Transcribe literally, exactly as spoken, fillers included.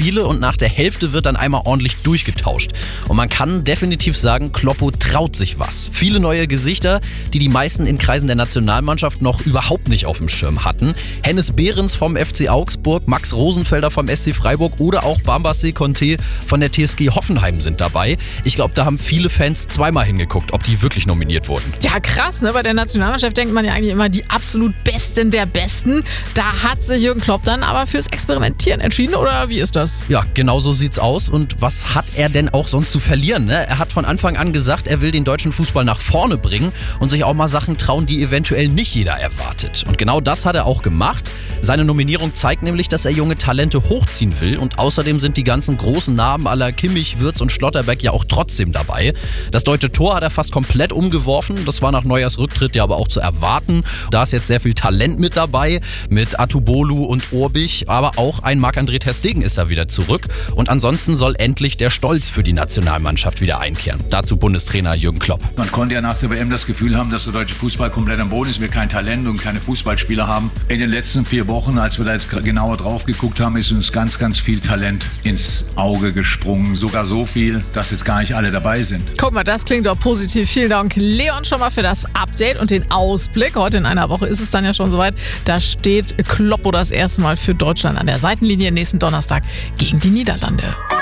Spiele und nach der Hälfte wird dann einmal ordentlich durchgetauscht. Und man kann definitiv sagen, Kloppo traut sich was. Viele neue Gesichter, die die meisten in Kreisen der Nationalmannschaft noch überhaupt nicht auf dem Schirm hatten. Hennes Behrens vom F C Augsburg, Max Rosenfelder vom S C Freiburg oder auch Bambassé Conté von der T S G Hoffenheim sind dabei. Ich glaube, da haben viele Fans zweimal hingeguckt, ob die wirklich nominiert wurden. Ja, krass, ne? Bei der Nationalmannschaft denkt man ja eigentlich immer die absolut Besten der Besten. Da hat sich Jürgen Klopp dann aber fürs Experimentieren entschieden, oder wie ist das? Ja, genau so sieht's aus. Und was hat er denn auch sonst zu verlieren? Ne? Er hat von Anfang an gesagt, er will den deutschen Fußball nach vorne bringen und sich auch mal Sachen trauen, die eventuell nicht jeder erwartet. Und genau das hat er auch gemacht. Seine Nominierung zeigt nämlich, dass er junge Talente hochziehen will. Und außerdem sind die ganzen großen Namen aller Kimmich, Wirtz und Schlotterbeck ja auch trotzdem dabei. Das deutsche Tor hat er fast komplett umgeworfen. Das war nach Neuers Rücktritt ja aber auch zu erwarten. Da ist jetzt sehr viel Talent mit dabei, mit Atubolu und Urbich. Aber auch ein Marc-André ter Stegen ist da wieder zurück. Und ansonsten soll endlich der Stolz für die Nationalmannschaft wieder einkehren. Dazu Bundestrainer Jürgen Klopp. Man konnte ja nach der W M das Gefühl haben, dass der deutsche Fußball komplett am Boden ist, wir kein Talent und keine Fußballspieler haben. In den letzten vier Wochen, als wir da jetzt genauer drauf geguckt haben, ist uns ganz, ganz viel Talent ins Auge gesprungen. Sogar so viel, dass jetzt gar nicht alle dabei sind. Guck mal, das klingt doch positiv. Vielen Dank, Leon, schon mal für das Update und den Ausblick. Heute in einer Woche ist es dann ja schon soweit. Da steht Kloppo das erste Mal für Deutschland an der Seitenlinie nächsten Donnerstag gegen die Niederlande.